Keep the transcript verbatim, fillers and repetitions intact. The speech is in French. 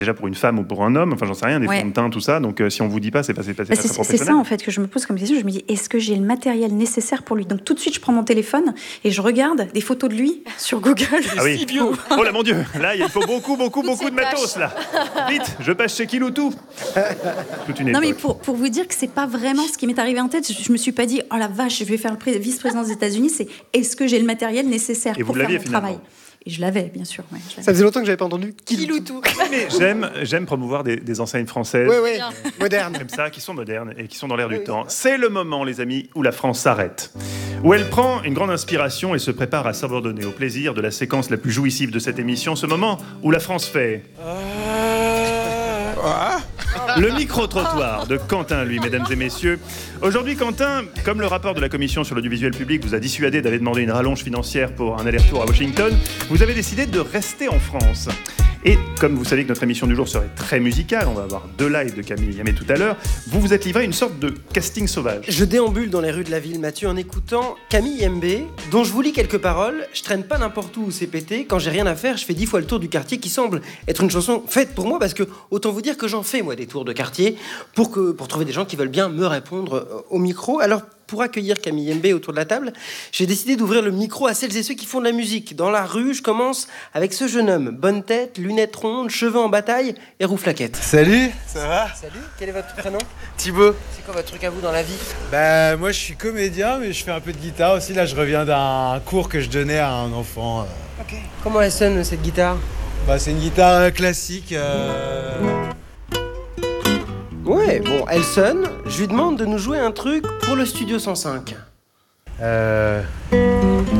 déjà pour une femme ou pour un homme, enfin j'en sais rien, des Ouais. fonds de teint, tout ça, donc euh, si on vous dit pas, c'est pas, c'est pas, c'est Bah, pas c'est, très c'est professionnel. ça en fait que je me pose comme question. Je me dis, est-ce que j'ai le matériel nécessaire pour lui? Donc tout de suite, je prends mon téléphone et je regarde des photos de lui sur Google. Ah oui. Oh là mon Dieu, là il faut beaucoup, beaucoup, beaucoup de matos là. Vite, je passe chez Kiloutou. Toute une Non époque. mais pour, pour vous dire que c'est pas vraiment ce qui m'est arrivé en tête, je, je me suis pas dit, oh la vache, je vais faire le pré- vice-président des États-Unis, c'est est-ce que j'ai le matériel nécessaire Et vous pour faire l'aviez, mon finalement. travail? Et je l'avais, bien sûr. Ouais, je l'avais. Ça faisait longtemps que j'avais pas entendu Kiloutou. Mais j'aime, j'aime promouvoir des, des enseignes françaises. Oui, oui, moderne. Comme ça, qui sont modernes et qui sont dans l'air du temps. C'est le moment, les amis, où la France s'arrête. Où elle prend une grande inspiration et se prépare à s'abandonner au plaisir de la séquence la plus jouissive de cette émission. Ce moment où la France fait... Le micro-trottoir de Quentin, lui, mesdames et messieurs. Aujourd'hui, Quentin, comme le rapport de la Commission sur l'audiovisuel public vous a dissuadé d'aller demander une rallonge financière pour un aller-retour à Washington, vous avez décidé de rester en France. Et comme vous savez que notre émission du jour serait très musicale, on va avoir deux lives de Camille Yamé tout à l'heure, vous vous êtes livré à une sorte de casting sauvage. Je déambule dans les rues de la ville, Mathieu, en écoutant Camille M B, dont je vous lis quelques paroles. Je traîne pas n'importe où où c'est pété. Quand j'ai rien à faire, je fais dix fois le tour du quartier, qui semble être une chanson faite pour moi, parce que autant vous dire que j'en fais, moi, des tours de quartier, pour, que, pour trouver des gens qui veulent bien me répondre euh, au micro. Alors, pour accueillir Camille M B autour de la table, j'ai décidé d'ouvrir le micro à celles et ceux qui font de la musique. Dans la rue, je commence avec ce jeune homme. Bonne tête, lunettes rondes, cheveux en bataille et rouflaquette. Salut, ça va? Salut, quel est votre prénom? Thibaut. C'est quoi votre truc à vous dans la vie? Bah moi je suis comédien mais je fais un peu de guitare aussi. Là je reviens d'un cours que je donnais à un enfant. Ok. Comment elle sonne cette guitare? Bah c'est une guitare euh, classique. Euh... Ouais, bon, elle sonne. Je lui demande de nous jouer un truc pour le Studio cent cinq. euh...